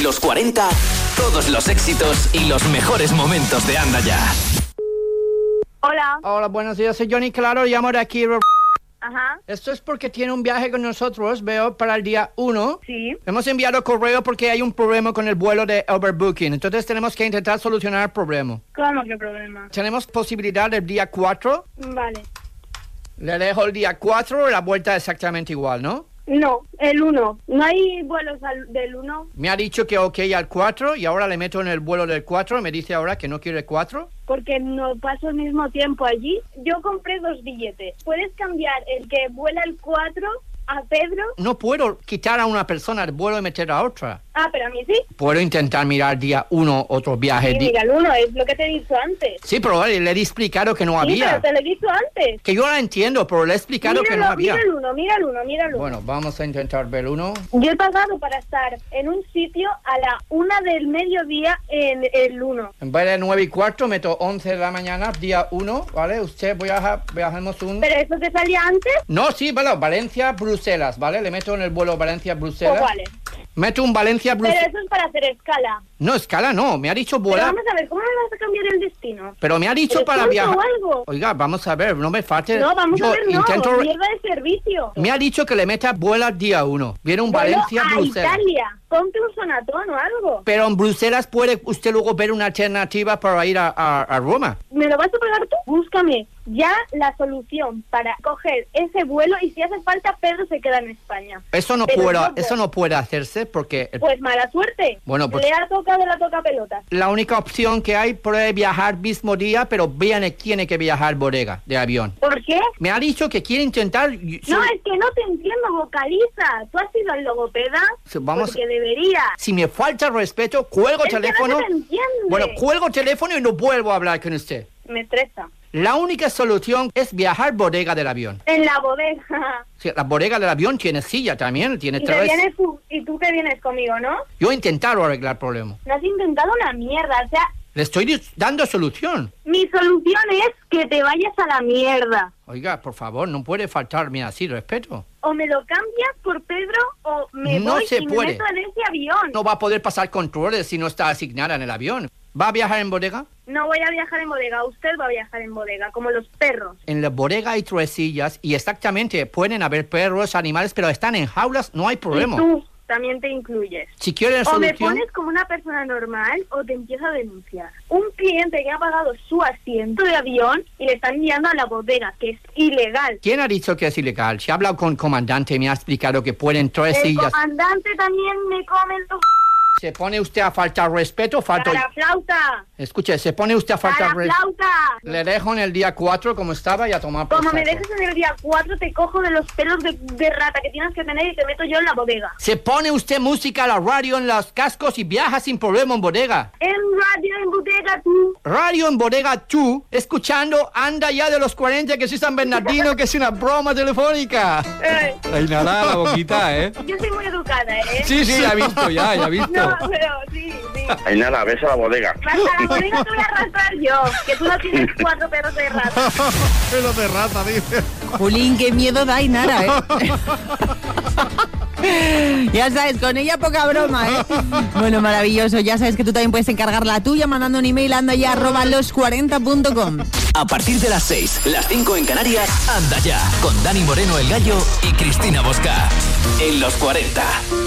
Los 40, todos los éxitos y los mejores momentos de Anda Ya. Hola. Hola, buenos días, soy Johnny Claro, llamo de aquí. Ajá. Esto es porque tiene un viaje con nosotros, veo, para el día 1. Sí. Hemos enviado correo porque hay un problema con el vuelo de overbooking. Entonces tenemos que intentar solucionar el problema. ¿Cómo que problema? Tenemos posibilidad del día 4. Vale. Le dejo el día 4, la vuelta exactamente igual, ¿no? No, el 1. ¿No hay vuelos del 1? Me ha dicho que ok al 4 y ahora le meto en el vuelo del 4. Me dice ahora que no quiere el 4. Porque no paso el mismo tiempo allí. Yo compré 2 billetes. ¿Puedes cambiar el que vuela el 4 a Pedro? No puedo quitar a una persona del vuelo y meter a otra. Ah, pero a mí sí. Puedo intentar mirar día 1 otro viaje. Sí, mira el 1, es lo que te he dicho antes. Sí, pero le he explicado que no Sí, había. pero te lo he dicho antes. Que yo la entiendo, pero le he explicado que no había. Mira el 1. Bueno, vamos a intentar ver el 1. Yo he pagado para estar en un sitio a la 1 del mediodía en el 1. En vez de 9:15, meto 11 de la mañana, día 1, ¿vale? Usted viajamos un... ¿Pero eso te salía antes? No, sí, bueno, Valencia-Bruselas, ¿vale? Le meto en el vuelo Valencia-Bruselas. Pues vale. Meto un Valencia-Bruselas. Pero eso es para hacer escala. No, escala no, me ha dicho Pero vuela. vamos a ver, ¿cómo me vas a cambiar el destino? Pero me ha dicho ¿Eres para tonto viajar. o algo? Oiga, vamos a ver, no me falte. No, vamos a ver, no. intento... Mierda de servicio. Me ha dicho que le meta vuela día 1. Viene un Vuelo Valencia-Bruselas. a Italia. Ponte un sonatón o algo. Pero en Bruselas puede usted luego ver una alternativa para ir a Roma. ¿Me lo vas a pagar tú? Búscame ya la solución para coger ese vuelo y si hace falta Pedro se queda en España. Eso no puede hacerse porque... Pues mala suerte. Bueno, pues... Le ha tocado la toca pelota. La única opción que hay puede viajar mismo día, pero tiene que viajar bodega de avión. ¿Por qué? Me ha dicho que quiere intentar... No, es que no te entiendo, vocaliza. ¿Tú has ido al logopeda? Vamos... Porque debería. Si me falta respeto, cuelgo teléfono. Que no te entiende. Bueno, cuelgo teléfono y no vuelvo a hablar con usted. Me estresa. La única solución es viajar bodega del avión. En la bodega. Sí, la bodega del avión tiene silla también, tiene Y tú te vienes conmigo, ¿no? Yo he intentado arreglar el problema. No has intentado una mierda, o sea... Le estoy dando solución. Mi solución es que te vayas a la mierda. Oiga, por favor, no puede faltarme así respeto. O me lo cambias por Pedro o me voy y me meto en ese avión. No va a poder pasar controles si no está asignada en el avión. ¿Va a viajar en bodega? No voy a viajar en bodega, usted va a viajar en bodega, como los perros. En la bodega hay 3 sillas y exactamente pueden haber perros, animales, pero están en jaulas, no hay problema. Y tú también te incluyes. Si quieres o solución... me pones como una persona normal o te empiezo a denunciar. Un cliente que ha pagado su asiento de avión y le están guiando a la bodega, que es ilegal. ¿Quién ha dicho que es ilegal? Si ha hablado con el comandante y me ha explicado que pueden 3 sillas... El comandante también me come los... ¿Se pone usted a faltar respeto? ¡Para flauta! Escuche, ¿se pone usted a faltar respeto? ¡Para flauta! Le dejo en el día 4 como estaba y a tomar por Como me saco. dejes en el día 4 te cojo de los pelos de rata que tienes que tener y te meto yo en la bodega. ¿Se pone usted música a la radio en los cascos y viaja sin problema en bodega? En radio, en bodega, tú. Radio en bodega, tú, escuchando Anda Ya de los 40, que soy San Bernardino, que es una broma telefónica. Ay, nada, la boquita, ¿eh? Yo soy muy educada, ¿eh? Sí, ya he visto, ya he visto. No, pero sí. Ay, nada, ves a la bodega. Hasta la bodega te voy a arrastrar yo, que tú no tienes 4 perros de rata. Pelos de rata, dice. Julín, qué miedo da Ainara, Ya sabes, con ella poca broma, Bueno, maravilloso. Ya sabes que tú también puedes encargar la tuya mandando un email a andaya@los40.com. A partir de las 6, las 5 en Canarias, Anda Ya, con Dani Moreno el Gallo y Cristina Bosca. En Los 40.